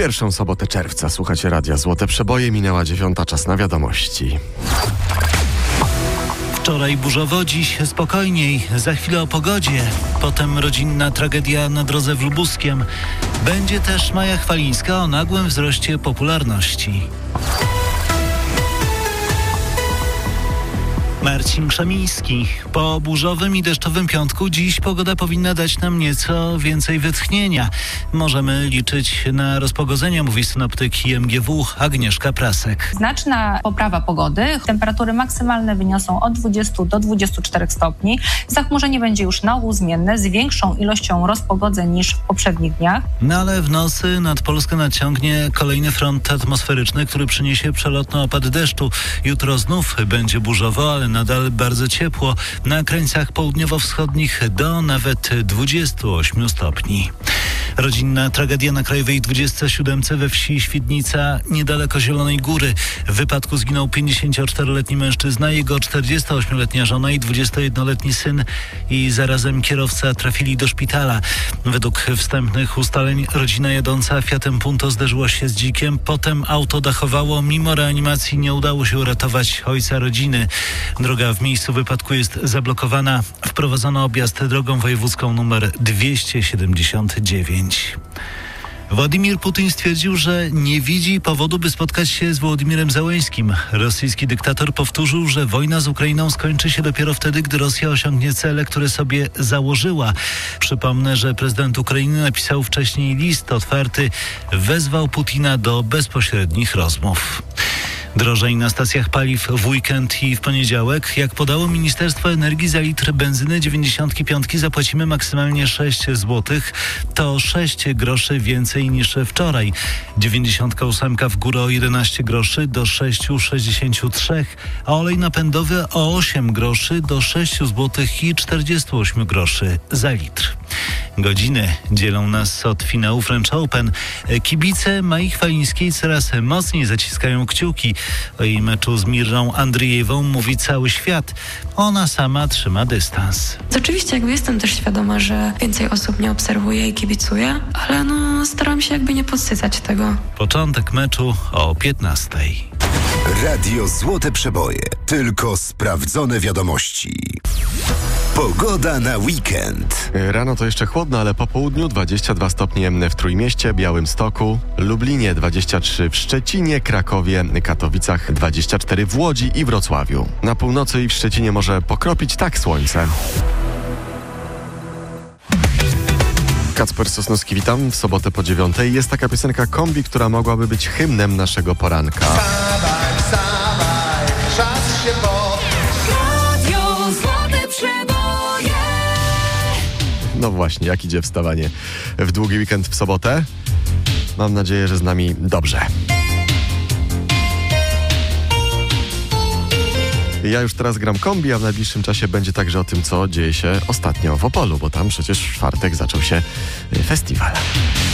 pierwszą sobotę czerwca. Słuchacie Radia Złote Przeboje. Minęła 9, czas na wiadomości. Wczoraj burzowo, dziś spokojniej. Za chwilę o pogodzie. Potem rodzinna tragedia na drodze w Lubuskiem. Będzie też Maja Chwalińska o nagłym wzroście popularności. Marcin Krzemiński. Po burzowym i deszczowym piątku dziś pogoda powinna dać nam nieco więcej wytchnienia. Możemy liczyć na rozpogodzenia, mówi synoptyk IMGW Agnieszka Prasek. Znaczna poprawa pogody. Temperatury maksymalne wyniosą od 20 do 24 stopni. Zachmurzenie będzie już na ogół zmienne z większą ilością rozpogodzeń niż w poprzednich dniach. No ale w nocy nad Polskę nadciągnie kolejny front atmosferyczny, który przyniesie przelotny opad deszczu. Jutro znów będzie burzowo, ale nadal bardzo ciepło. Na krańcach południowo-wschodnich do nawet 28 stopni. Rodzinna tragedia na Krajowej 27 we wsi Świdnica, niedaleko Zielonej Góry. W wypadku zginął 54-letni mężczyzna, jego 48-letnia żona i 21-letni syn i zarazem kierowca trafili do szpitala. Według wstępnych ustaleń rodzina jadąca Fiatem Punto zderzyła się z dzikiem, potem auto dachowało. Mimo reanimacji nie udało się uratować ojca rodziny. Droga w miejscu wypadku jest zablokowana. Wprowadzono objazd drogą wojewódzką nr 279. Władimir Putin stwierdził, że nie widzi powodu, by spotkać się z Wołodymirem Zełeńskim. Rosyjski dyktator powtórzył, że wojna z Ukrainą skończy się dopiero wtedy, gdy Rosja osiągnie cele, które sobie założyła. Przypomnę, że prezydent Ukrainy napisał wcześniej list otwarty, wezwał Putina do bezpośrednich rozmów. Drożej na stacjach paliw w weekend i w poniedziałek. Jak podało Ministerstwo Energii, za litr benzyny 95 zapłacimy maksymalnie 6 zł. To 6 groszy więcej niż wczoraj. 98 w górę o 11 groszy do 6,63, a olej napędowy o 8 groszy do 6 zł i 48 groszy za litr. Godziny dzielą nas od finału French Open. Kibice Mai Chwalińskiej coraz mocniej zaciskają kciuki. O jej meczu z Mirrą Andrijewą mówi cały świat. Ona sama trzyma dystans. Oczywiście jestem też świadoma, że więcej osób mnie obserwuje i kibicuje, ale staram się nie podsycać tego. Początek meczu o 15. Radio Złote Przeboje. Tylko sprawdzone wiadomości. Pogoda na weekend. Rano to jeszcze chłodno, ale po południu 22 stopnie w Trójmieście, Białymstoku, Lublinie 23, w Szczecinie, Krakowie, Katowicach 24, w Łodzi i Wrocławiu. Na północy i w Szczecinie może pokropić słońce. Kacper Sosnowski, witam. W sobotę po 9 jest taka piosenka Kombi, która mogłaby być hymnem naszego poranka. Wstawaj, wstawaj, czas się Radio Złote Przeboje. No właśnie, jak idzie wstawanie w długi weekend w sobotę? Mam nadzieję, że z nami dobrze. Ja już teraz gram Kombi, a w najbliższym czasie będzie także o tym, co dzieje się ostatnio w Opolu, bo tam przecież w czwartek zaczął się festiwal.